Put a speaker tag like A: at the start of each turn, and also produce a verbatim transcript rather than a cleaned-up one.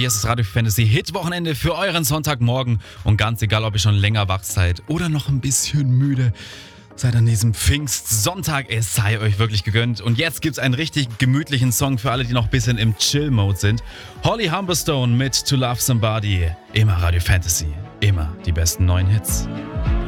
A: Hier ist das Radio Fantasy Hit-Wochenende für euren Sonntagmorgen. Und ganz egal, ob ihr schon länger wach seid oder noch ein bisschen müde seid an diesem Pfingstsonntag, es sei euch wirklich gegönnt. Und jetzt gibt's einen richtig gemütlichen Song für alle, die noch ein bisschen im Chill-Mode sind. Holly Humberstone mit To Love Somebody. Immer Radio Fantasy. Immer die besten neuen Hits.